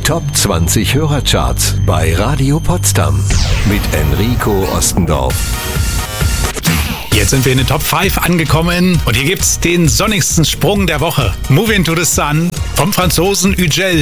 Top 20 Hörercharts bei Radio Potsdam mit Enrico Ostendorf. Jetzt sind wir in den Top 5 angekommen und hier gibt's den sonnigsten Sprung der Woche. Move Into the Sun vom Franzosen Ugel